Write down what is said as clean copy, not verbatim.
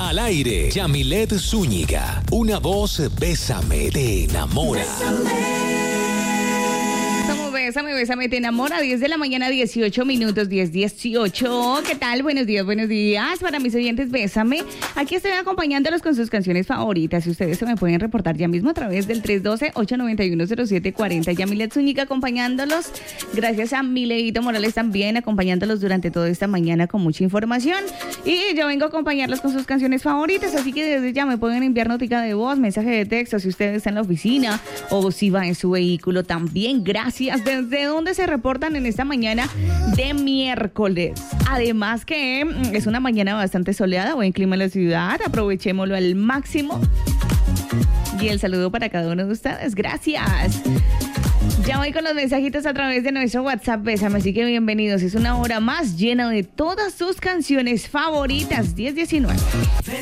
Al aire, Yamilet Zúñiga. Una voz, bésame, te enamora. Bésame, te enamora. 10 de la mañana, 18 minutos, 10:18. ¿Qué tal? Buenos días. Para mis oyentes, bésame. Aquí estoy acompañándolos con sus canciones favoritas. Y ustedes se me pueden reportar ya mismo a través del 312-891-0740. Yamilet Zúñiga acompañándolos. Gracias a Mileito Morales también acompañándolos durante toda esta mañana con mucha información. Y yo vengo a acompañarlos con sus canciones favoritas. Así que desde ya me pueden enviar notica de voz, mensaje de texto si ustedes están en la oficina o si va en su vehículo también. Gracias. ¿Desde dónde se reportan en esta mañana de miércoles? Además que es una mañana bastante soleada, buen clima en la ciudad, aprovechémoslo al máximo. Y el saludo para cada uno de ustedes, gracias. Ya voy con los mensajitos a través de nuestro WhatsApp, bésame, así que bienvenidos. Es una hora más llena de todas sus canciones favoritas, 10:19.